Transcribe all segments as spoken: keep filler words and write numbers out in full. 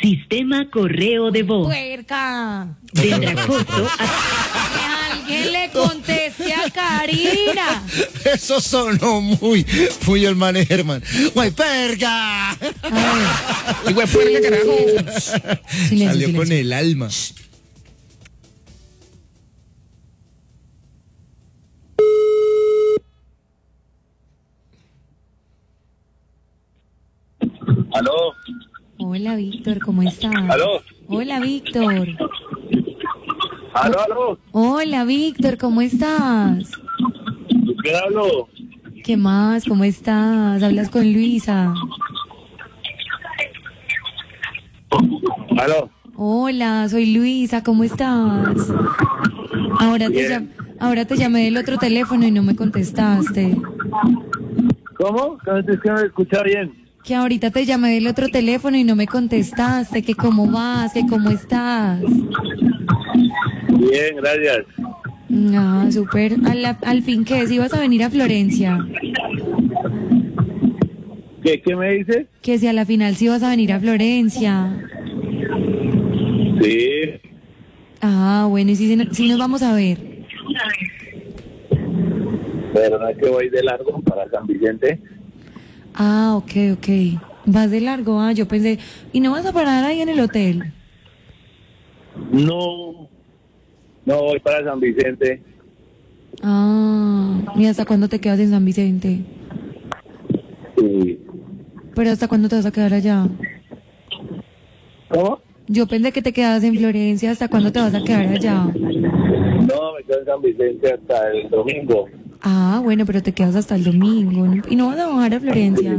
Sistema correo de voz. Puerca. Tendrá costo a... Que alguien le conteste a Karina. Eso sonó muy, muy el man Herman. ¡Guay, perga! Y güey, puerca, carajo. Silencio, Salió con silencio. el alma. ¿Aló? Hola, Víctor, ¿cómo estás? ¿Aló? Hola, Víctor. ¿Aló, aló? Hola, Víctor, ¿cómo estás? ¿Quién habló? ¿Qué más? ¿Cómo estás? Hablas con Luisa. ¿Aló? Hola, soy Luisa, ¿cómo estás? Ahora te, Bien. llam- ahora te llamé del otro teléfono y no me contestaste. ¿Cómo? Que no te que no me escucha bien. Que ahorita te llamé del otro teléfono y no me contestaste, que cómo vas, que cómo estás. Bien, gracias. Ah, súper. Al, al fin, ¿qué? ¿Si ibas a venir a Florencia? ¿Qué, qué me dices? Que si a la final sí ibas a venir a Florencia. Sí. Ah, bueno, y si, si nos vamos a ver. Pero no es que voy de largo para San Vicente. Ah, ok, ok. Vas de largo, ah, yo pensé, ¿y no vas a parar ahí en el hotel? No. No voy para San Vicente. Ah, ¿y hasta cuándo te quedas en San Vicente? Sí. ¿Pero hasta cuándo te vas a quedar allá? ¿Cómo? Yo pensé que te quedabas en Florencia, ¿hasta cuándo te vas a quedar allá? No, me quedo en San Vicente hasta el domingo. Ah, bueno, pero te quedas hasta el domingo, ¿no? ¿Y no vas a bajar a Florencia?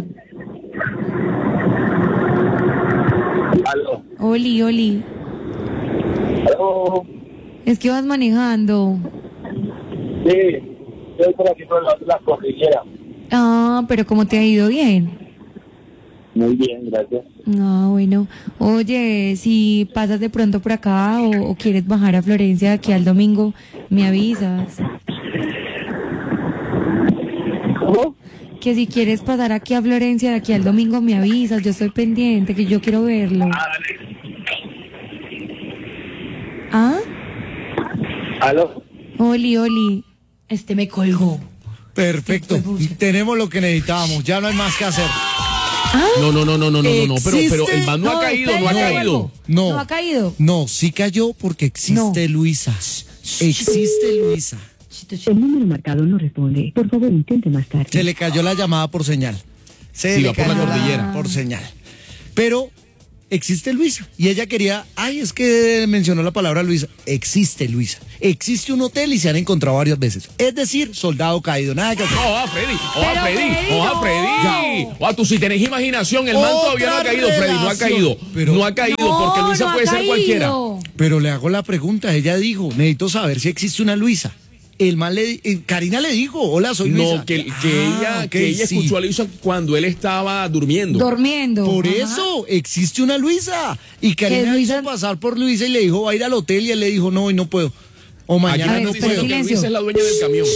¿Aló? Oli, Oli, ¿Aló? es que vas manejando. Sí. Estoy por aquí por la, la cordillera. Ah, pero ¿cómo te ha ido? Bien. Muy bien, gracias. Ah, bueno. Oye, si pasas de pronto por acá o, o quieres bajar a Florencia de aquí al domingo, me avisas. ¿Cómo? Que si quieres pasar aquí a Florencia de aquí al domingo, me avisas. Yo estoy pendiente, que yo quiero verlo. Ah, dale. ¿Ah? ¿Aló? Oli, Oli. Este me colgó. Perfecto. Tenemos lo que necesitábamos. Ya no hay más que hacer. No, no, no, no, no, no, no, no, pero, pero el man no ha No, caído, no ha espérate, caído. vuelvo. No. No ha caído. No, sí cayó porque existe Luisa. Existe Luisa. El número marcado no responde. Por favor, intente más tarde. Se le cayó la llamada por señal. Se Sí, le va por la cayó cordillera. por señal. Pero existe Luisa. Y ella quería, ay, es que mencionó la palabra Luisa. Existe Luisa. Existe un hotel y se han encontrado varias veces. Es decir, soldado caído. Nada que hacer. Oja, Freddy, oja, Pero Freddy, Freddy, oja, no. Freddy. Oja, tú si tenés imaginación, el man Otra todavía no ha caído, Freddy, no ha relación. caído. Pero- no ha caído No, porque Luisa no ha puede ser caído. cualquiera. Pero le hago la pregunta. Ella dijo, necesito saber si existe una Luisa. El man le, eh, Karina le dijo, hola, soy Luisa. No, que, que Ah, ella, ok, que ella sí. escuchó a Luisa cuando él estaba durmiendo. Durmiendo. Por Ajá. eso existe una Luisa. Y Karina Luisa? hizo pasar por Luisa y le dijo, va a ir al hotel. Y él le dijo, no, hoy no puedo. O mañana Allá ver, no nos espera, puedo. dicen que silencio. Luisa es la dueña del camión.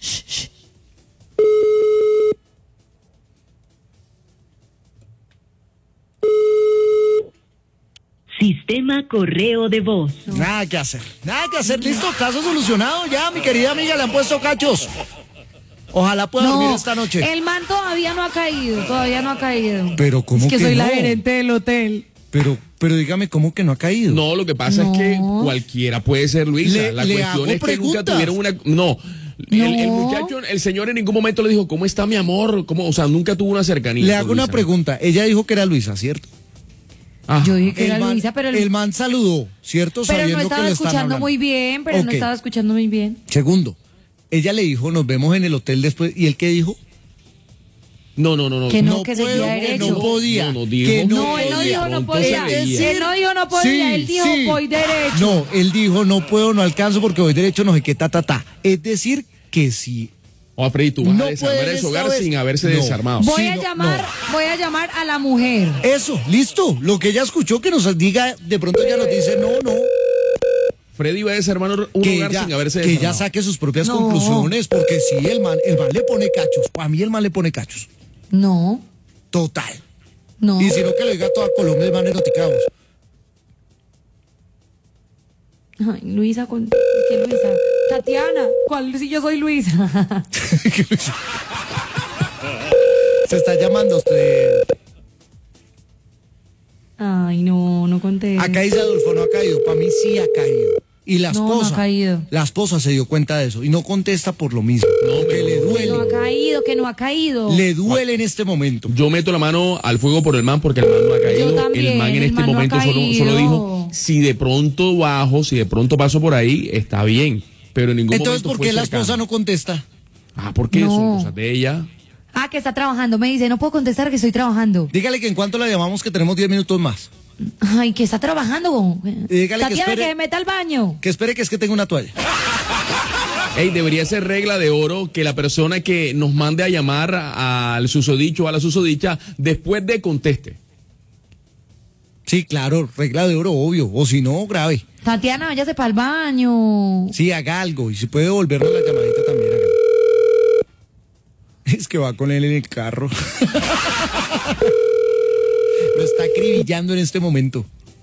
Sistema correo de voz. Nada que hacer. Nada que hacer. Listo, caso solucionado. Ya, mi querida amiga, le han puesto cachos. Ojalá pueda dormir No, esta noche. el man todavía no ha caído, todavía no ha caído. Pero ¿cómo Es que, que soy la no? gerente del hotel. Pero, pero dígame, ¿cómo que no ha caído? No, lo que pasa No. es que cualquiera puede ser Luisa. Le- la le cuestión hago es que nunca preguntas. tuvieron una. No. El, el No. muchacho, el señor en ningún momento le dijo, ¿cómo está mi amor? ¿Cómo? O sea, nunca tuvo una cercanía. Le con hago una Luisa. pregunta. Ella dijo que era Luisa, ¿cierto? Ah. Yo dije que El era man, Luisa, pero, el- el man saludó, ¿cierto? pero Sabiendo no que estaba le están escuchando hablando. muy bien, pero no Ok. estaba escuchando muy bien. Segundo, ella le dijo, nos vemos en el hotel después. ¿Y él qué dijo? No, no, no, no. Que no, que puedo, seguía que derecho. no podía. No, no dijo. que No, él no podía. dijo no Pronto podía. se veía. Él no dijo no podía, Sí, él dijo sí. voy derecho. No, él dijo, no puedo, no alcanzo porque voy derecho, no sé qué, ta, ta, ta. Es decir, que si Oh, Freddy, tú vas no a desarmar puedes ese hogar esta vez- sin haberse No. desarmado. Voy Sí, a no, llamar, no. voy a llamar a la mujer. eso, listo. Lo que ella escuchó que nos diga, de pronto ella nos dice, no, no. Freddy va a desarmar un Que hogar ella, sin haberse que ella desarmado. saque sus propias No. conclusiones, porque si el man, el man le pone cachos, a mí el man le pone cachos. No, Total. no. Y si no que lo diga toda Colombia, el man eroticados. Ay, Luisa, con... ¿qué Luisa? Tatiana, ¿cuál si yo soy Luisa? Se está llamando usted. Ay, no, no conté. Acá dice Adolfo, no ha caído. Para mí sí ha caído. Y la No, no ha esposa, caído. la esposa se dio cuenta de eso y no contesta por lo mismo. No, que pero- le Que duele. no ha caído, que no ha caído. Le duele en este momento. Yo meto la mano al fuego por el man porque el man no ha caído. Yo también, el man en el este man no ha momento solo, caído. solo dijo, si de pronto bajo, si de pronto paso por ahí, está bien. Pero en ningún Entonces, momento ¿por fue qué la cercano. esposa no contesta? Ah, porque No. son cosas de ella. Ah, que está trabajando. Me dice, no puedo contestar que estoy trabajando. Dígale que en cuanto la llamamos que tenemos diez minutos más. Ay, que está trabajando. dígale que Tatiana, espere- que me meta al baño. Que espere que es que tengo una toalla. Ey, debería ser regla de oro que la persona que nos mande a llamar al susodicho o a la susodicha después de conteste. Sí, claro, regla de oro, obvio. O si no, grave. Tatiana, váyase para el baño. Sí, haga algo. Y si puede devolvernos la llamadita también, hágalo. Es que va con él en el carro. Lo está acribillando en este momento.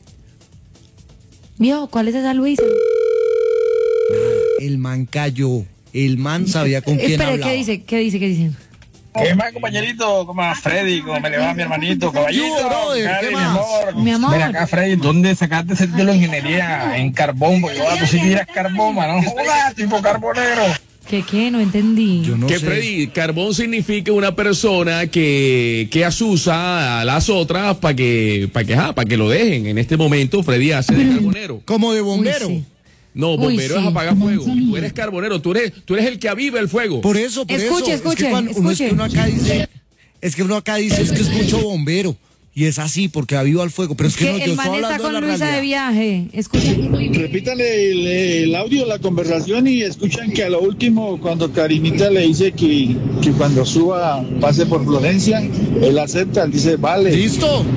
Viejo, ¿cuál es esa Luisa? Nada, el man cayó. El man sabía con quién Espere, hablaba. ¿qué dice? ¿Qué dice? ¿Qué dice? ¿Qué más, compañerito? ¿Cómo más, Freddy? ¿Cómo me le va mi hermanito? Caballito. Yo, brother, Cari, ¿qué mi más? amor. Mi amor. Mira acá, Freddy, ¿dónde sacaste ese título de ingeniería? En carbón, porque ahora tú sí tiras carbón, mano. Joda, tipo carbonero. ¿Qué qué? No entendí. Yo no que sé. Freddy, carbón significa una persona que, que asusa a las otras para que, para que, ah, para que lo dejen. En este momento, Freddy hace de carbonero. Como de Uy, bombero. sí. No, Uy, bombero sí. es apagar fuego. Tú eres carbonero, tú eres, tú eres el que aviva el fuego. Por eso, por Escuche, eso. escuche, es que cuando uno, es que escuche. uno acá dice, es que uno acá dice, es que es mucho bombero. Y es así, porque aviva al fuego. Pero es que, que no, yo el estoy man está hablando de con la Luisa de realidad. viaje. Escuchen. Repítale el, el audio, la conversación y escuchan que a lo último cuando Karinita le dice que, que cuando suba pase por Florencia, él acepta, él dice, vale, ¿Listo?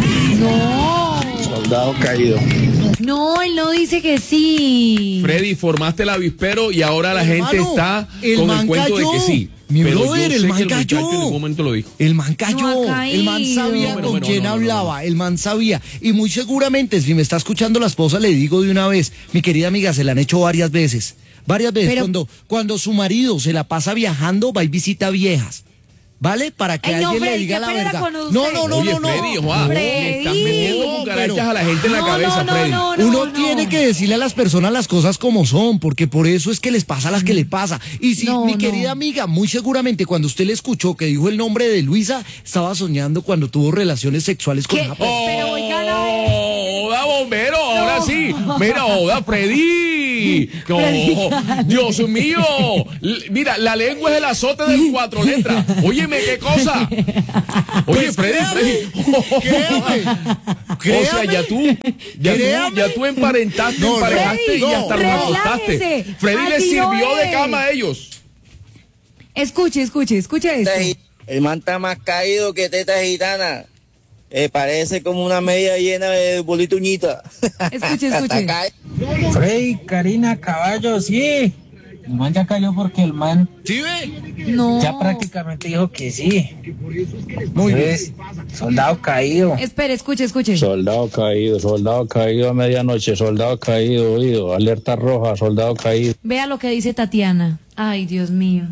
No. soldado caído. No, él no dice que sí. Freddy, formaste el avispero y ahora la gente Hermano, está el con man el cuento cayó. de que sí. Mi Pero brother, yo el sé man que el cayó. muchacho en ningún momento lo dijo. El man cayó, No ha el man caído. sabía No, con no, no, quién no, no, hablaba, no. el man sabía. Y muy seguramente, si me está escuchando la esposa, le digo de una vez, mi querida amiga, se la han hecho varias veces. Varias veces, Pero- cuando, cuando su marido se la pasa viajando, va y visita viejas. ¿Vale? Para que Ay, no, alguien le Freddy, diga qué la pena verdad. con usted. No, no, no, Oye, no, no. Freddy, Juan, le estás Freddy. metiendo cucarachas a la gente en la No, cabeza, no, no, Freddy. no, no. Uno tiene que decirle a las personas las cosas como son, porque por eso es que les pasa a las que le pasa. Y si No, mi no. querida amiga, muy seguramente cuando usted le escuchó que dijo el nombre de Luisa, estaba soñando cuando tuvo relaciones sexuales con ¿Qué? una persona. Pero oiga, la- ¡Hola, bombero! Ahora sí. Mira, hola, Freddy. No, Dios mío. L- Mira, la lengua es el azote de cuatro letras. Óyeme, qué cosa. Oye, Pues Freddy, créame, Freddy. créame, O sea, créame. ya tú, ya tú, Créame. ya tú emparentaste, No, emparejaste Freddy, y no, hasta los acostaste. relájese. Freddy le Así sirvió no de es. cama a ellos. Escuche, escuche, escuche esto. El man está más caído que teta gitana. Eh, parece como una media llena de bolita uñita. Escuche, escuche. Está caído. Freddy, Karina, caballo, sí. El man ya cayó porque el man ¿Sí ve? No. ya prácticamente dijo que sí. Muy bien. Entonces, soldado caído. Espere, escuche, escuche. Soldado caído, soldado caído a medianoche, soldado caído, oído, alerta roja, soldado caído. Vea lo que dice Tatiana. Ay, Dios mío.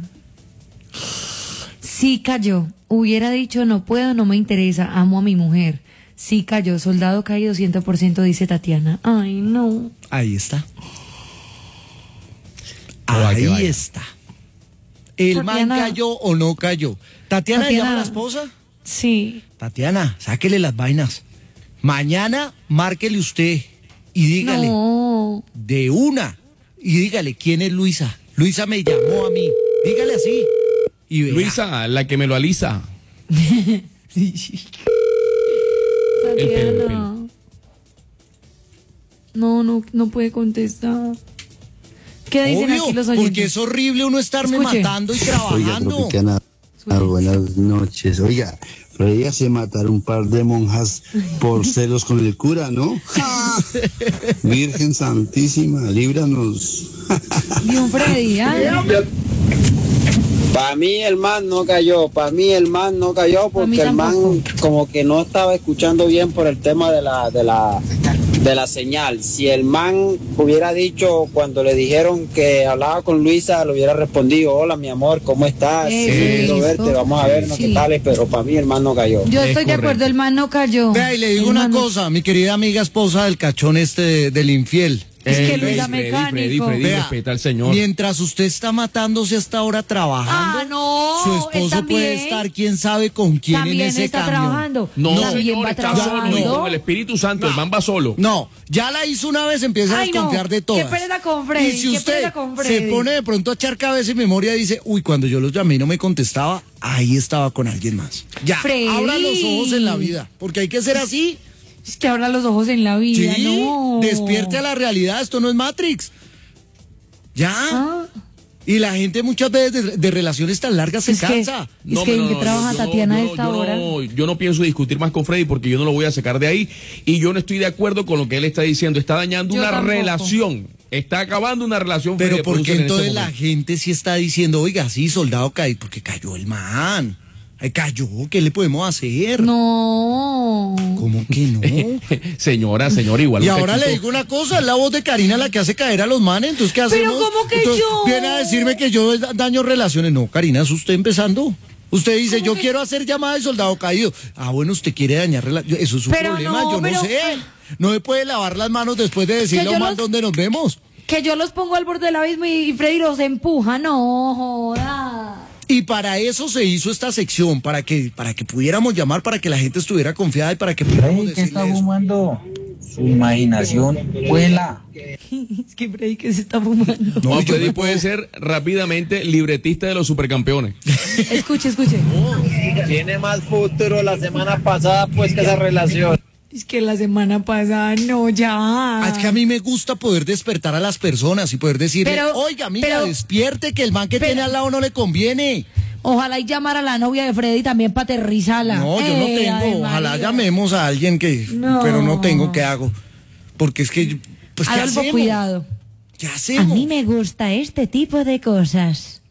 Sí cayó. Hubiera dicho, no puedo, no me interesa, amo a mi mujer. Sí cayó, soldado caído cien por ciento, dice Tatiana. Ay, no. Ahí está. Ojalá que Ahí vaya. está. ¿El man Tatiana- cayó o no cayó? ¿Tatiana le Tatiana- llama a la esposa? Sí. Tatiana, sáquele las vainas. Mañana márquele usted y dígale No. de una y dígale quién es Luisa. Luisa me llamó a mí. Dígale así. Y vea. Luisa, la que me lo alisa. El pelo, el Tatiana. pelo. No, no, no puede contestar. ¿Qué dicen Obvio, aquí los porque oyentes? es horrible uno estarme Escuche. matando y Oiga, trabajando. Tropicana, buenas noches. Oiga, pero ella se mataron un par de monjas por celos con el cura, ¿no? Virgen Santísima, líbranos. Y un Freddy, ¿ah? Para mí el man no cayó, para mí el man no cayó Pa' mí porque el man tampoco. como que no estaba escuchando bien por el tema de la de la de la señal. Si el man hubiera dicho cuando le dijeron que hablaba con Luisa, le hubiera respondido, hola mi amor, ¿cómo estás? Quiero verte, vamos a vernos Sí. qué tal, pero para mí el man no cayó. Yo Es estoy de correcto. acuerdo, el man no cayó. Vea, y le digo El una man no- cosa, mi querida amiga esposa del cachón este del infiel. Es que Eh, Luis era Freddy, mecánico. Freddy, Freddy, Vea, respeta al señor. mientras usted está matándose hasta ahora trabajando, Ah, no, su él esposo también. puede estar quién sabe con quién También en ese está camión. trabajando. No, También señor, va está solo, trabajando. y con el Espíritu Santo, el man va solo. No, ya la hizo una vez, empieza a Ay, no, desconfiar de qué todas. pereza con Freddy, Y si qué usted pereza con se Freddy. pone de pronto a echar cabeza y memoria y dice, uy, cuando yo los llamé y no me contestaba, ahí estaba con alguien más. Ya, Freddy. abra los ojos en la vida, porque hay que ser así. Es que abra los ojos en la vida, Sí, no. despierte a la realidad, esto no es Matrix. Ya. Ah. Y la gente muchas veces de, de relaciones tan largas se Es que- cansa. Es que en qué trabaja yo Tatiana yo a esta yo hora. No, yo no pienso discutir más con Freddy porque yo no lo voy a sacar de ahí y yo no estoy de acuerdo con lo que él está diciendo. Está dañando Yo una tampoco. relación. Está acabando una relación. Pero Freddy ¿por qué Producer, en entonces este la momento. gente sí está diciendo, oiga, sí, soldado caído? Porque cayó el man. Ay, cayó, ¿qué le podemos hacer? No. ¿Cómo que no? Señora, señora, igual. Y usted ahora le quiso- digo una cosa, es la voz de Karina la que hace caer a los manes, entonces ¿qué Pero hacemos? ¿cómo que Entonces, yo? viene a decirme que yo da- daño relaciones. No, Karina, es usted empezando. Usted dice, yo quiero hacer llamada de soldado caído. Ah, bueno, usted quiere dañar relaciones. Eso es un Pero problema, no, yo pero- no sé. No me puede lavar las manos después de decirle a yo un man los- dónde nos vemos. Que yo los pongo al borde del abismo y Freddy los empuja, no joda. Y para eso se hizo esta sección, para que, para que pudiéramos llamar, para que la gente estuviera confiada y para que pudiéramos Freddy, ¿qué está decirle eso. fumando? Su imaginación vuela. Es que Freddy que se está fumando. No, No, yo Freddy me puede ser rápidamente libretista de los supercampeones. Escuche, escuche. Tiene más futuro la semana pasada pues que esa relación. Es que la semana pasada no, ya. Ah, es que a mí me gusta poder despertar a las personas y poder decirle, Pero- oiga, amiga, pero- despierte que el man que pero- tiene al lado no le conviene. Ojalá y llamar a la novia de Freddy también para aterrizarla. No, yo no Eh, tengo. Ave Ojalá María. llamemos a alguien que, No. pero no tengo, ¿qué hago? Porque es que, yo- pues, ¿qué Adolfo, hacemos? cuidado. ¿Qué A hacemos? mí me gusta este tipo de cosas.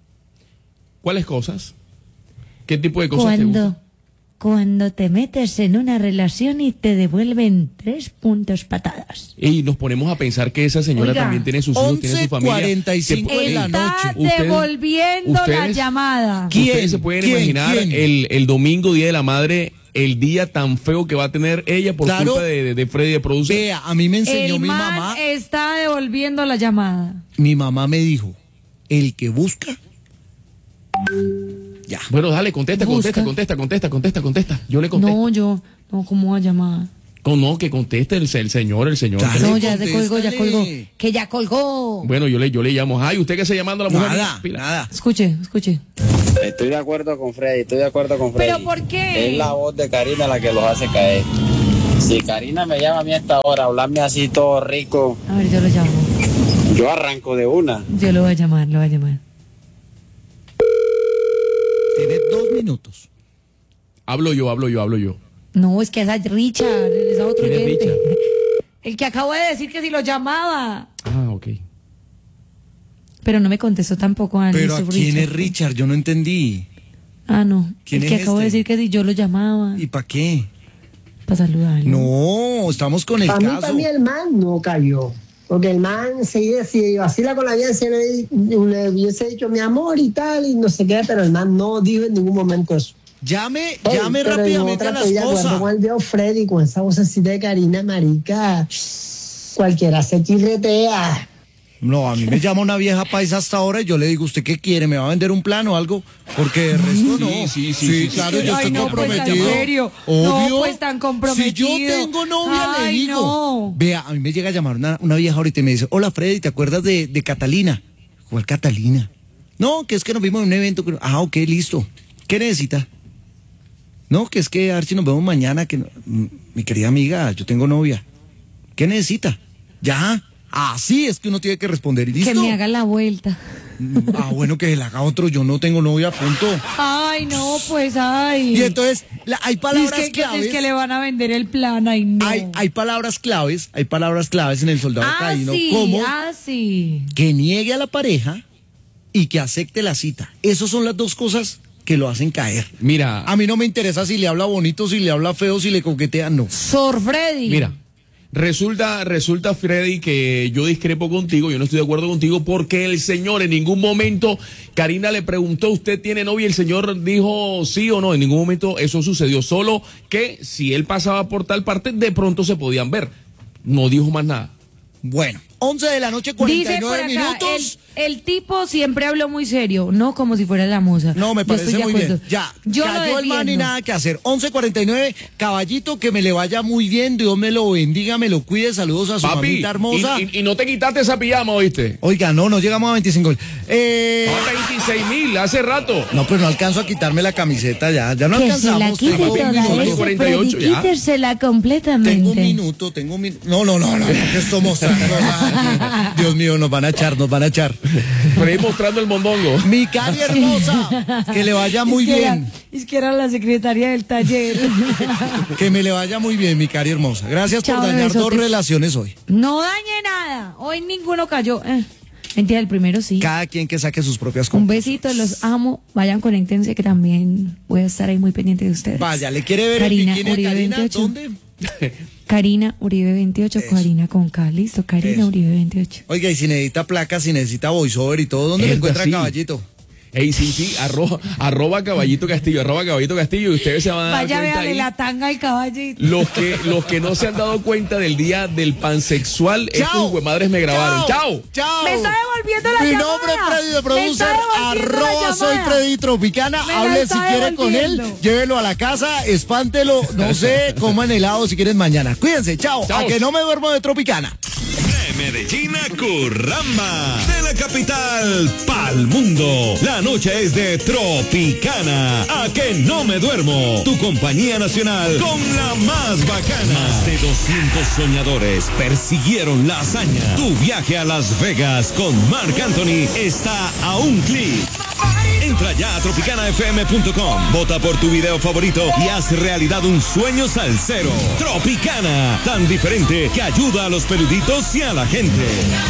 ¿Cuáles cosas? ¿Qué tipo de cosas te Cuando, gustan? cuando te metes en una relación y te devuelven tres puntos patadas. Y nos ponemos a pensar que esa señora Oiga, también tiene sus hijos, tiene su familia. cuarenta y cinco Que- de la Está noche. Ustedes- devolviendo la ustedes- llamada. ¿Quién? Ustedes se pueden ¿Quién? imaginar ¿Quién? El, el domingo, Día de la Madre, el día tan feo que va a tener ella por Claro. culpa de, de, de Freddy de Producer. Vea, a mí me enseñó El mi man mamá. está devolviendo la llamada. Mi mamá me dijo, el que busca, ya. Bueno, dale, contesta, Busca. contesta, contesta, contesta, contesta, contesta. Yo le contesto. No, yo, no, ¿cómo va a llamar? Con- no, que conteste el, el señor, el señor. Dale, No, ya se colgó, ya contéstale. colgó. Que ya colgó. Bueno, yo le, yo le llamo. Ay, ¿usted qué está llamando a la mujer? Nada, Pila. nada. Escuche, escuche. Estoy de acuerdo con Freddy, estoy de acuerdo con Freddy. ¿Pero por qué? Es la voz de Karina la que los hace caer. Si Karina me llama a mí a esta hora, hablarme así todo rico, A ver, yo lo llamo. yo arranco de una. Yo lo voy a llamar, lo voy a llamar. Tiene dos minutos. Hablo yo, hablo yo, hablo yo. No, es que esa es Richard, es otro ¿Quién es oyente. Richard? El que acabo de decir que si lo llamaba. Ah, ok. Pero no me contestó tampoco Andy. Pero ¿a su quién es Richard? Yo no entendí. Ah, no. ¿Quién el que es acabo de este? decir que si yo lo llamaba. ¿Y para qué? Para saludarlo. No, estamos con el Para mí, caso. para mí el man no cayó. Porque el man se si vacila con la vida, se le, le hubiese dicho mi amor y tal, y no sé qué, pero el man no dijo en ningún momento eso. Llame, Ey, llame pero en rápidamente otra a la estoy de acuerdo esposa. con el viejo Freddy, con esa vocecita de Karina, marica. Cualquiera se chirretea. No, a mí me llama una vieja paisa hasta ahora y yo le digo, ¿usted qué quiere? ¿Me va a vender un plan o algo? Porque de resto no. Sí, sí, sí, sí, claro, sí. yo Ay, estoy no, pues, comprometido. en serio. Obvio. No, pues, tan comprometido. Si yo tengo novia, le Ay, digo. no. Vea, a mí me llega a llamar una, una vieja ahorita y me dice, hola Freddy, ¿te acuerdas de, de Catalina? ¿Cuál Catalina? No, que es que nos vimos en un evento. que- Ah, ok, listo. ¿Qué necesita? No, que es que a ver si nos vemos mañana. Que no- Mm, mi querida amiga, yo tengo novia. ¿Qué necesita? Ya. Así es que uno tiene que responder. ¿Y listo? Que me haga la vuelta. Ah, bueno, que se la haga otro. Yo no tengo novia, punto. Ay, no, pues, ay. Y entonces, la- hay es palabras que, que- claves. es que le van a vender el plan, ay, no. hay, hay palabras claves, hay palabras claves en el soldado ah, caíno, sí, como ah, sí. que niegue a la pareja y que acepte la cita. Esas son las dos cosas que lo hacen caer. Mira, A mí no me interesa si le habla bonito, si le habla feo, si le coquetea, no. Sor Freddy. mira, Resulta, resulta, Freddy, que yo discrepo contigo, yo no estoy de acuerdo contigo, porque el señor en ningún momento, Karina le preguntó, ¿usted tiene novia? Y el señor dijo sí o no, en ningún momento eso sucedió, solo que si él pasaba por tal parte, de pronto se podían ver. No dijo más nada. Bueno, once de la noche, cuarenta y nueve Dice por acá, minutos. El, el tipo siempre habló muy serio, no como si fuera la musa. No, me Yo parece estoy de muy acuerdo. bien. Ya, Yo lo cayó el man y defiendo. nada que hacer. once cuarenta y nueve, caballito, que me le vaya muy bien, Dios me lo bendiga, me lo cuide, saludos a su Papi, mamita hermosa. y, y, y no te quitaste esa pijama, ¿oíste? Oiga, no, no llegamos a veinticinco mil. Eh... veintiséis mil, hace rato. No, pues no alcanzo a quitarme la camiseta ya, ya no Que se la alcanzamos. quite tengo un toda minuto. esa, cuarenta y ocho, Freddy, ya. quítesela completamente. Tengo un minuto, tengo un minuto. No, no, no, no, no, que esto mostrando. Ay, Dios mío, nos van a echar, nos van a echar. Por ahí mostrando el mondongo. Mi Cari hermosa, que le vaya muy es que bien. Era, es que era la secretaria del taller. Que me le vaya muy bien, mi Cari hermosa. Gracias Chao, por dañar besotes. dos relaciones hoy. No dañe nada. Hoy ninguno cayó. Eh. Mentira, el primero sí. Cada quien que saque sus propias Un conclusiones. besito, los amo. Vayan, conéctense que también voy a estar ahí muy pendiente de ustedes. Vaya, ¿le quiere ver Karina el bikini de Uribe Karina? veintiocho. ¿Dónde? Karina Uribe veintiocho, Eso. Karina con K. Listo, Karina Eso. Uribe veintiocho. Oiga, y si necesita placas, si necesita voiceover y todo, ¿dónde me Verdad, encuentra sí. Caballito? Ey, sí, sí, arroba, arroba Caballito Castillo, arroba Caballito Castillo, y ustedes se van a dar Vaya, cuenta véale ahí. la tanga al caballito. Los que, los que no se han dado cuenta del día del pansexual, Chao. estos huemadres me grabaron. ¡Chao! ¡Chao! Me está devolviendo la Mi llamada. nombre es Freddy de Me Producer, está devolviendo la arroba soy llamada. Freddy Tropicana. Me la Hable si está quiere con él, devolviendo. llévelo a la casa, espántelo, no sé, coman helado si quieren mañana. Cuídense, chao. Chao. A que no me duermo de Tropicana. De Medellín a Curramba, de la capital pa'l mundo. La noche es de Tropicana. A que no me duermo. Tu compañía nacional con la más bacana. Más de doscientos soñadores persiguieron la hazaña. Tu viaje a Las Vegas con Marc Anthony está a un clic. Entra ya a tropicana f m punto com, vota por tu video favorito y haz realidad un sueño salsero. Tropicana, tan diferente que ayuda a los peluditos y a la gente.